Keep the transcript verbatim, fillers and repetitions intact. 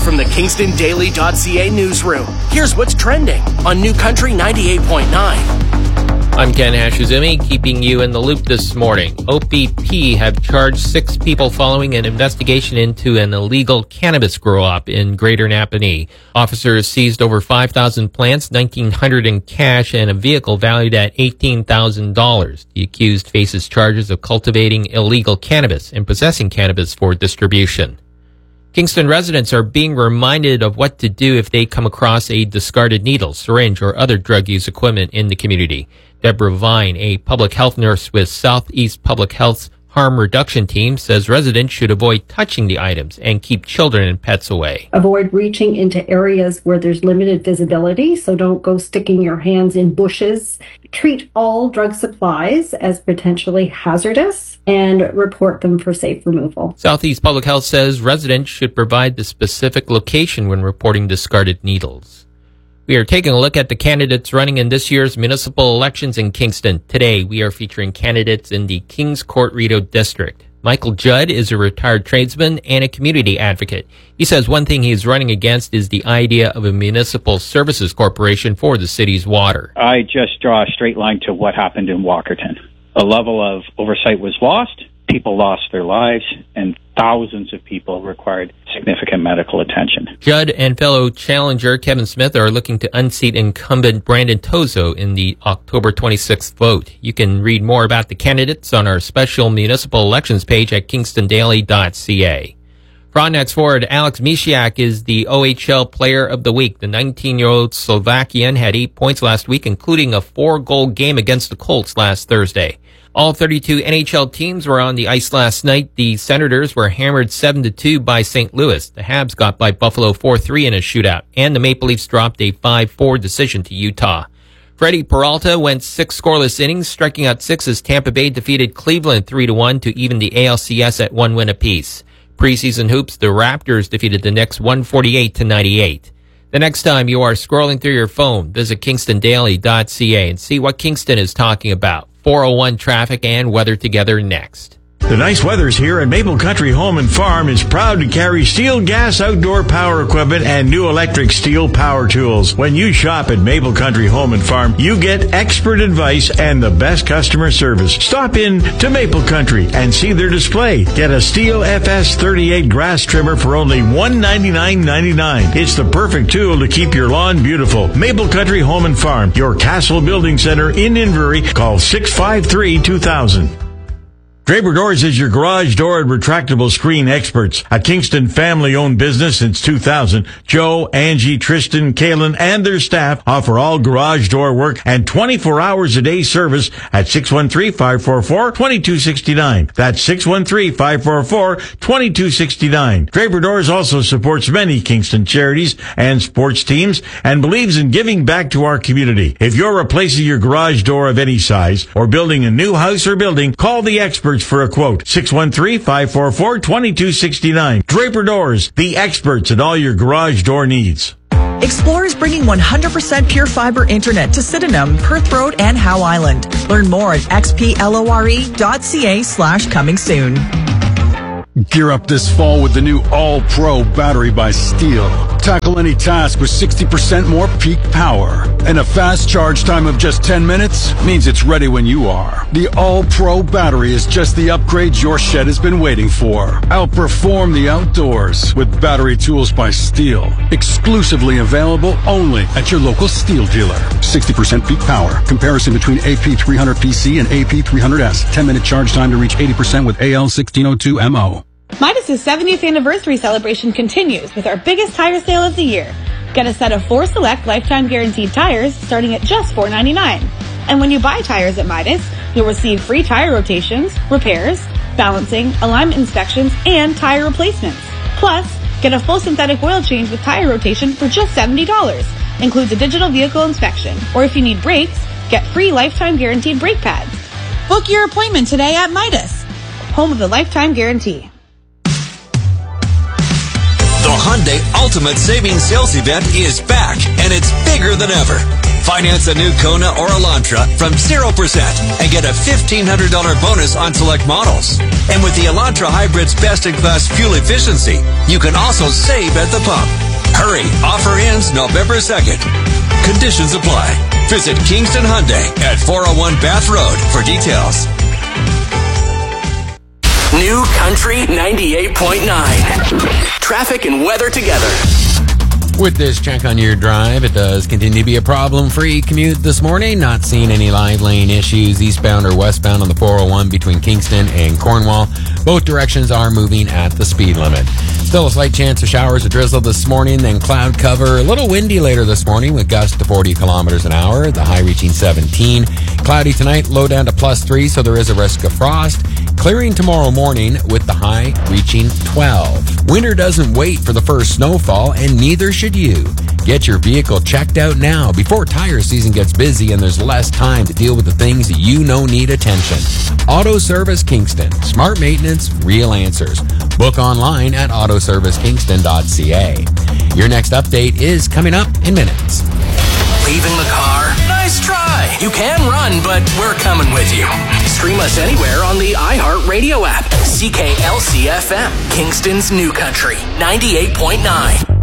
from the Kingston Daily dot C A newsroom. Here's what's trending on New Country ninety-eight point nine. I'm Ken Hashizumi, keeping you in the loop this morning. O P P have charged six people following an investigation into an illegal cannabis grow-op in Greater Napanee. Officers seized over five thousand plants, nineteen hundred dollars in cash, and a vehicle valued at eighteen thousand dollars. The accused faces charges of cultivating illegal cannabis and possessing cannabis for distribution. Kingston residents are being reminded of what to do if they come across a discarded needle, syringe, or other drug use equipment in the community. Deborah Vine, a public health nurse with Southeast Public Health's harm reduction team, says residents should avoid touching the items and keep children and pets away. Avoid reaching into areas where there's limited visibility, so don't go sticking your hands in bushes. Treat all drug supplies as potentially hazardous and report them for safe removal. Southeast Public Health says residents should provide the specific location when reporting discarded needles. We are taking a look at the candidates running in this year's municipal elections in Kingston. Today, we are featuring candidates in the Kings Court Rideau District. Michael Judd is a retired tradesman and a community advocate. He says one thing he's running against is the idea of a municipal services corporation for the city's water. I just draw a straight line to what happened in Walkerton. A level of oversight was lost, people lost their lives, and thousands of people required significant medical attention. Judd and fellow challenger Kevin Smith are looking to unseat incumbent Brandon Tozo in the October twenty-sixth vote. You can read more about the candidates on our special municipal elections page at Kingston Daily dot C A. Frontenacs forward Alex Misiak is the O H L Player of the Week. The nineteen-year-old Slovakian had eight points last week, including a four-goal game against the Colts last Thursday. All thirty-two N H L teams were on the ice last night. The Senators were hammered seven to two by Saint Louis. The Habs got by Buffalo four three in a shootout, and the Maple Leafs dropped a five four decision to Utah. Freddie Peralta went six scoreless innings, striking out six as Tampa Bay defeated Cleveland three to one to even the A L C S at one win apiece. Preseason hoops, the Raptors defeated the Knicks one forty-eight to ninety-eight. The next time you are scrolling through your phone, visit Kingston Daily dot C A and see what Kingston is talking about. four oh one traffic and weather together next. The nice weather's here, and Maple Country Home and Farm is proud to carry steel gas outdoor power equipment and new electric steel power tools. When you shop at Maple Country Home and Farm, you get expert advice and the best customer service. Stop in to Maple Country and see their display. Get a Steel F S thirty-eight grass trimmer for only one ninety-nine ninety-nine. It's the perfect tool to keep your lawn beautiful. Maple Country Home and Farm, your Castle Building Center in Inverie. Call six five three two thousand. Draper Doors is your garage door and retractable screen experts. A Kingston family-owned business since two thousand. Joe, Angie, Tristan, Kaylin, and their staff offer all garage door work and twenty-four hours a day service at six one three, five four four, two two six nine. That's six one three, five four four, two two six nine. Draper Doors also supports many Kingston charities and sports teams and believes in giving back to our community. If you're replacing your garage door of any size or building a new house or building, call the experts for a quote. six one three, five four four, two two six nine. Draper Doors, the experts in all your garage door needs. Explore is bringing one hundred percent pure fiber internet to Sydenham, Perth Road, and Howe Island. Learn more at xplore.ca slash coming soon. Gear up this fall with the new All-Pro battery by Steel. Tackle any task with sixty percent more peak power. And a fast charge time of just ten minutes means it's ready when you are. The All-Pro battery is just the upgrade your shed has been waiting for. Outperform the outdoors with battery tools by Steel. Exclusively available only at your local Steel dealer. sixty percent peak power. Comparison between A P three hundred P C and A P three hundred S. ten minute charge time to reach eighty percent with A L sixteen oh two M O. Midas' seventieth anniversary celebration continues with our biggest tire sale of the year. Get a set of four select lifetime guaranteed tires starting at just four ninety-nine. And when you buy tires at Midas, you'll receive free tire rotations, repairs, balancing, alignment inspections, and tire replacements. Plus, get a full synthetic oil change with tire rotation for just seventy dollars. Includes a digital vehicle inspection. Or if you need brakes, get free lifetime guaranteed brake pads. Book your appointment today at Midas, home of the lifetime guarantee. The Hyundai Ultimate Savings Sales Event is back, and it's bigger than ever. Finance a new Kona or Elantra from zero percent and get a fifteen hundred dollars bonus on select models. And with the Elantra Hybrid's best-in-class fuel efficiency, you can also save at the pump. Hurry, offer ends November second. Conditions apply. Visit Kingston Hyundai at four oh one Bath Road for details. New Country ninety-eight point nine. Traffic and weather together. With this check on your drive, it does continue to be a problem-free commute this morning. Not seeing any live lane issues eastbound or westbound on the four oh one between Kingston and Cornwall. Both directions are moving at the speed limit. Still a slight chance of showers or drizzle this morning, then cloud cover. A little windy later this morning with gusts to forty kilometers an hour, the high reaching seventeen. Cloudy tonight, low down to plus three, so there is a risk of frost. Clearing tomorrow morning with the high reaching twelve. Winter doesn't wait for the first snowfall, and neither should you. Get your vehicle checked out now before tire season gets busy and there's less time to deal with the things that you know need attention. Auto Service Kingston. Smart maintenance, real answers. Book online at auto service kingston dot c a. Your next update is coming up in minutes. Leaving the car? Nice try. You can run, but we're coming with you. Stream us anywhere on the iHeartRadio app. C K L C F M, Kingston's New Country, ninety-eight point nine.